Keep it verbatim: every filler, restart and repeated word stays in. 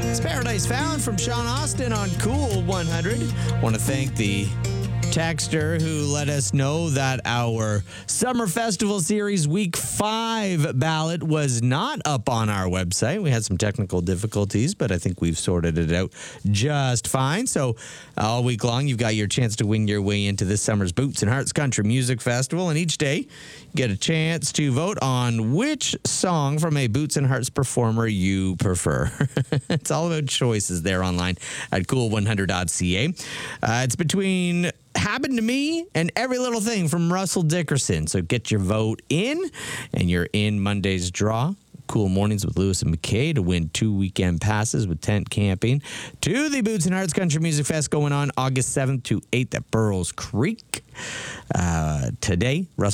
It's Paradise Found from Sean Austin on Cool one hundred. Want to thank the texter who let us know that our Summer Festival Series Week five ballot was not up on our website. We had some technical difficulties, but I think we've sorted it out just fine. So all week long, you've got your chance to wing your way into this summer's Boots and Hearts Country Music Festival. And each day, you get a chance to vote on which song from a Boots and Hearts performer you prefer. It's all about choices there online at cool one hundred dot c a. Uh, it's between Happened to Me and Every Little Thing from Russell Dickerson. So get your vote in, and you're in Monday's draw. Cool Mornings with Lewis and McKay to win two weekend passes with tent camping to the Boots and Hearts Country Music Fest going on August seventh to eighth at Burroughs Creek. Uh, today, Russell